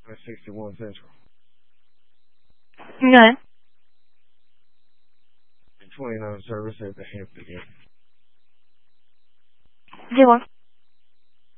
61 Central. Good. And 29 service at the Hampton Inn. Zero.